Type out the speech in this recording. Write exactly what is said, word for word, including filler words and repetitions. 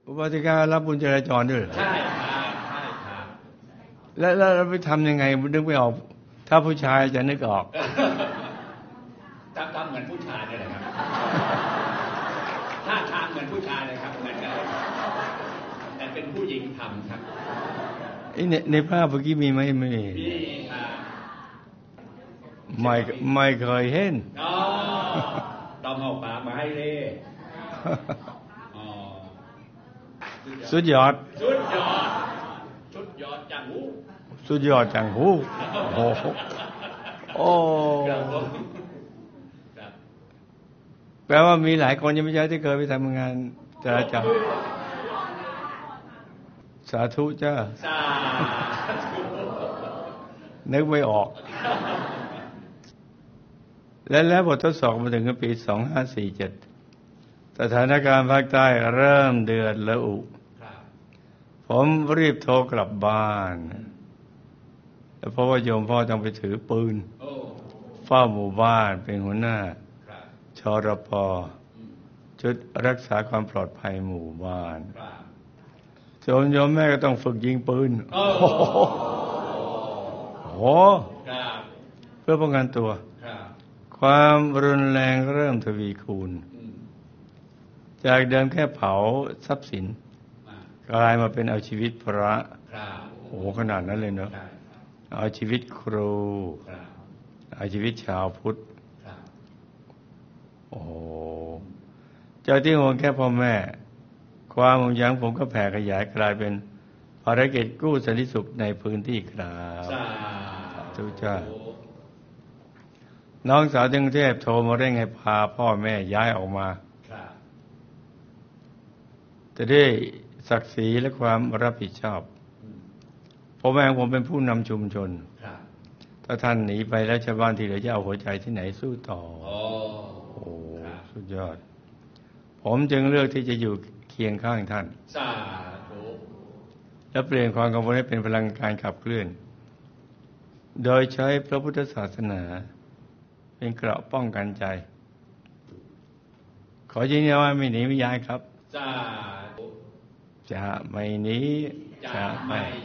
อุบาสิการับบุญจราจรด้วยใช่ครับใช่ครับแล้วแล้วเราไปทำยังไงนึกไม่ออกถ้าผู้ชายจะนึกออกทำทำเหมือนผู้ชายเลยนะครับถ้าทางเหมือนผู้ชายเลยครับเหมือนกันแต่เป็นผู้หญิงทำครับในในภาพเมื่อกี้มีไหมไม่มีไม่ไม่เคยเห็นต้องเอาปากมาให้เล่สุดยอดสุดยอดสุดยอดจังหูสุดยอดจังหูโอ้โอ้แปลว่ามีหลายคนยังไม่ใช่ที่เคยไปทำงานจราจรสาธุจ้านึกไม่ออกและแล้วบททดสอบมาถึงปีสองห้าสี่เจ็ดสถานการณ์ภาคใต้เริ่มเดือดระอุผมรีบโทรกลับบ้านแล้วเพราะว่าโยมพ่อต้องไปถือปืนเฝ้าหมู่บ้านเป็นหัวหน้าชรปชุดรักษาความปลอดภัยหมู่บ้านโยมโยมแม่ก็ต้องฝึกยิงปืนโอ้โหเพื่อป้องกันตัวความรุนแรงเริ่มทวีคูณจากเดิมแค่เผาทรัพย์สินกลายมาเป็นเอาชีวิตพระโอ้ขนาดนั้นเลยเนอะเอาชีวิตครูเอาชีวิตชาวพุทธโอ้เจ้าที่ห่วงแค่พ่อแม่ความห่วงใยผมก็แผ่ขยายกลายเป็นภารกิจกู้สันติสุขในพื้นที่ครับทุกท่านน้องสาวที่กรุงเทพโทรมาเร่งให้พาพ่อแม่ย้ายออกมาแต่ด้วยศักดิ์ศรีและความรับผิดชอบพ่อแม่ของผมเป็นผู้นำชุมชนถ้าท่านหนีไปแล้วชาวบ้านที่เหลือจะเอาหัวใจที่ไหนสู้ต่อโอ้สุดยอดผมจึงเลือกที่จะอยู่เคียงข้างท่านสาธุและเปลี่ยนความกังวลให้เป็นพลังการขับเคลื่อนโดยใช้พระพุทธศาสนาเป็นเกราะป้องกันใจขอยืนยันว่าไม่หนีไม่ย้ายครับจะไม่หนีจะไม่